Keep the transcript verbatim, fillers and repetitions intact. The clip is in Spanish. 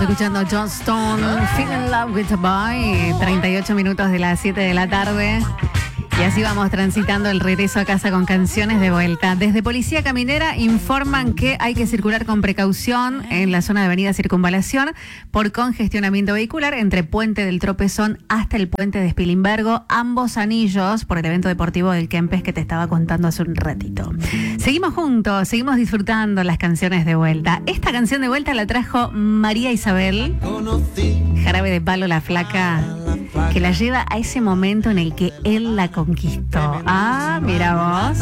Escuchando John Stone, Feel in Love with a Boy, treinta y ocho minutos de las siete de la tarde. Y así vamos transitando el regreso a casa con canciones de vuelta. Desde Policía Caminera informan que hay que circular con precaución en la zona de Avenida Circunvalación por congestionamiento vehicular entre Puente del Tropezón hasta el Puente de Spilimbergo, ambos anillos por el evento deportivo del Kempes que te estaba contando hace un ratito. Seguimos juntos, seguimos disfrutando las canciones de vuelta. Esta canción de vuelta la trajo María Isabel, Jarabe de Palo La Flaca, que la lleva a ese momento en el que él la conquistó. Ah, mira vos.